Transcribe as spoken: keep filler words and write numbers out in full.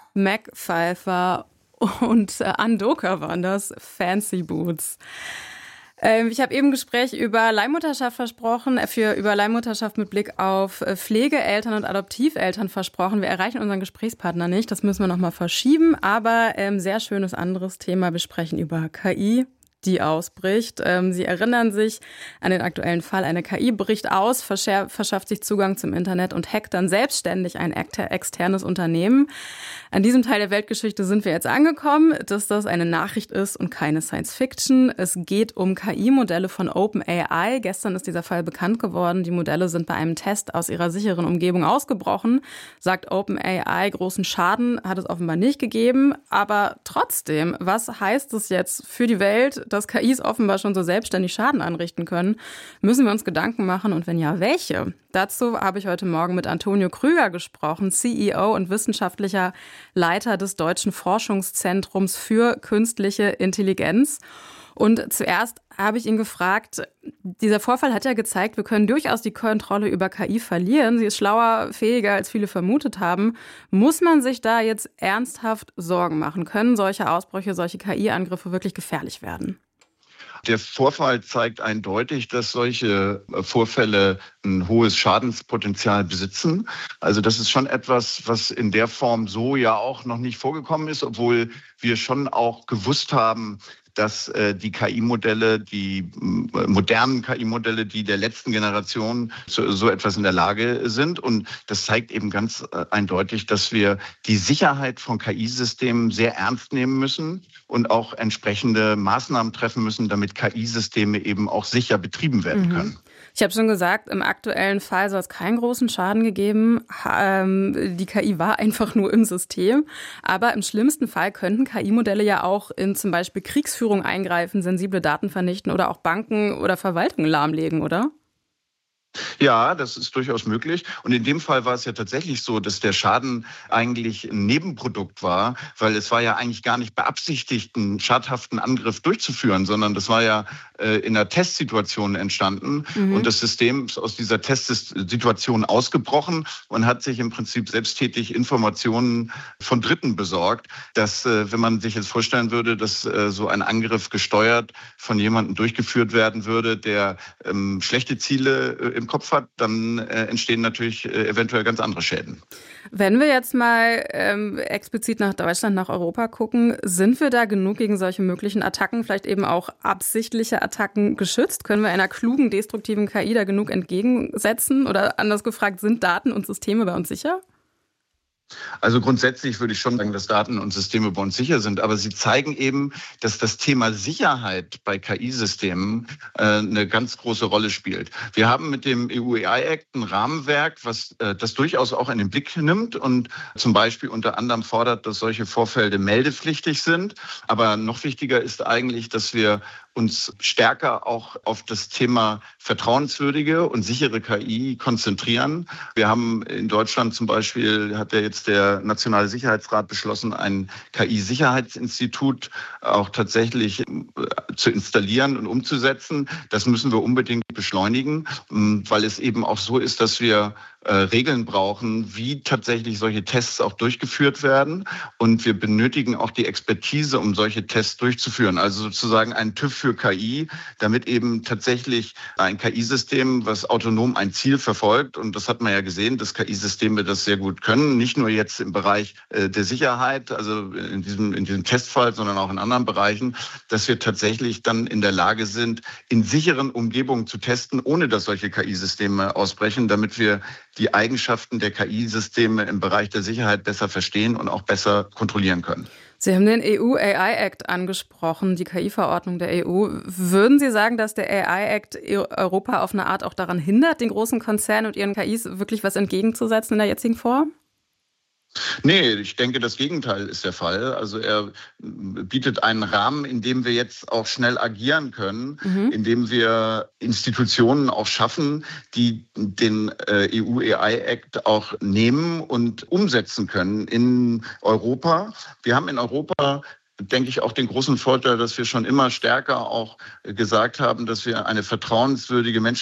Mac Pfeiffer und äh, Andoka waren das, Fancy Boots. Ähm, ich habe eben ein Gespräch über Leihmutterschaft versprochen, äh, für über Leihmutterschaft mit Blick auf äh, Pflegeeltern und Adoptiveltern versprochen. Wir erreichen unseren Gesprächspartner nicht, das müssen wir nochmal verschieben. Aber ähm, sehr schönes anderes Thema, wir sprechen über K I, die ausbricht. Ähm, Sie erinnern sich an den aktuellen Fall. Eine K I bricht aus, verschär- verschafft sich Zugang zum Internet und hackt dann selbstständig ein exter- externes Unternehmen. An diesem Teil der Weltgeschichte sind wir jetzt angekommen, dass das eine Nachricht ist und keine Science-Fiction. Es geht um K I-Modelle von OpenAI. Gestern ist dieser Fall bekannt geworden. Die Modelle sind bei einem Test aus ihrer sicheren Umgebung ausgebrochen. Sagt OpenAI, großen Schaden hat es offenbar nicht gegeben. Aber trotzdem, was heißt es jetzt für die Welt, dass K Is offenbar schon so selbstständig Schaden anrichten können? Müssen wir uns Gedanken machen und wenn ja, welche? Dazu habe ich heute Morgen mit Antonio Krüger gesprochen, C E O und wissenschaftlicher Leiter des Deutschen Forschungszentrums für künstliche Intelligenz. Und zuerst habe ich ihn gefragt, dieser Vorfall hat ja gezeigt, wir können durchaus die Kontrolle über K I verlieren. Sie ist schlauer, fähiger, als viele vermutet haben. Muss man sich da jetzt ernsthaft Sorgen machen? Können solche Ausbrüche, solche K I-Angriffe wirklich gefährlich werden? Der Vorfall zeigt eindeutig, dass solche Vorfälle ein hohes Schadenspotenzial besitzen. Also das ist schon etwas, was in der Form so ja auch noch nicht vorgekommen ist, obwohl wir schon auch gewusst haben, dass äh, die K I-Modelle, die äh, modernen K I-Modelle, die der letzten Generation so, so etwas in der Lage sind. Und das zeigt eben ganz äh, eindeutig, dass wir die Sicherheit von K I-Systemen sehr ernst nehmen müssen und auch entsprechende Maßnahmen treffen müssen, damit K I-Systeme eben auch sicher betrieben werden können. Mhm. Ich habe schon gesagt, im aktuellen Fall soll es keinen großen Schaden gegeben. Ähm, die K I war einfach nur im System. Aber im schlimmsten Fall könnten K I-Modelle ja auch in zum Beispiel Kriegsführung eingreifen, sensible Daten vernichten oder auch Banken oder Verwaltungen lahmlegen, oder? Ja, das ist durchaus möglich. Und in dem Fall war es ja tatsächlich so, dass der Schaden eigentlich ein Nebenprodukt war, weil es war ja eigentlich gar nicht beabsichtigt, einen schadhaften Angriff durchzuführen, sondern das war ja äh, in einer Testsituation entstanden. Mhm. Und das System ist aus dieser Testsituation ausgebrochen und hat sich im Prinzip selbsttätig Informationen von Dritten besorgt, dass, äh, wenn man sich jetzt vorstellen würde, dass äh, so ein Angriff gesteuert von jemandem durchgeführt werden würde, der ähm, schlechte Ziele äh, im Kopf hat, dann äh, entstehen natürlich äh, eventuell ganz andere Schäden. Wenn wir jetzt mal ähm, explizit nach Deutschland, nach Europa gucken, sind wir da genug gegen solche möglichen Attacken, vielleicht eben auch absichtliche Attacken geschützt? Können wir einer klugen, destruktiven K I da genug entgegensetzen? Oder anders gefragt, sind Daten und Systeme bei uns sicher? Also grundsätzlich würde ich schon sagen, dass Daten und Systeme bei uns sicher sind. Aber sie zeigen eben, dass das Thema Sicherheit bei K I-Systemen äh, eine ganz große Rolle spielt. Wir haben mit dem E U-A I-Act ein Rahmenwerk, was äh, das durchaus auch in den Blick nimmt und zum Beispiel unter anderem fordert, dass solche Vorfälle meldepflichtig sind. Aber noch wichtiger ist eigentlich, dass wir uns stärker auch auf das Thema vertrauenswürdige und sichere K I konzentrieren. Wir haben in Deutschland zum Beispiel, hat ja jetzt der Nationale Sicherheitsrat beschlossen, ein K I-Sicherheitsinstitut auch tatsächlich zu installieren und umzusetzen. Das müssen wir unbedingt beschleunigen, weil es eben auch so ist, dass wir äh, Regeln brauchen, wie tatsächlich solche Tests auch durchgeführt werden. Und wir benötigen auch die Expertise, um solche Tests durchzuführen. Also sozusagen ein TÜV für K I, damit eben tatsächlich ein K I-System, was autonom ein Ziel verfolgt. Und das hat man ja gesehen, dass K I-Systeme das sehr gut können. Nicht nur jetzt im Bereich äh, der Sicherheit, also in diesem, in diesem Testfall, sondern auch in anderen Bereichen, dass wir tatsächlich dann in der Lage sind, in sicheren Umgebungen zu testen, ohne dass solche K I-Systeme ausbrechen, damit wir die Eigenschaften der K I-Systeme im Bereich der Sicherheit besser verstehen und auch besser kontrollieren können. Sie haben den E U-A I-Act angesprochen, die K I-Verordnung der E U. Würden Sie sagen, dass der A I-Act Europa auf eine Art auch daran hindert, den großen Konzernen und ihren K Is wirklich was entgegenzusetzen in der jetzigen Form? Nee, ich denke, das Gegenteil ist der Fall. Also er bietet einen Rahmen, in dem wir jetzt auch schnell agieren können, mhm. in dem wir Institutionen auch schaffen, die den E U-A I-Act auch nehmen und umsetzen können in Europa. Wir haben in Europa, denke ich, auch den großen Vorteil, dass wir schon immer stärker auch gesagt haben, dass wir eine vertrauenswürdige Menschen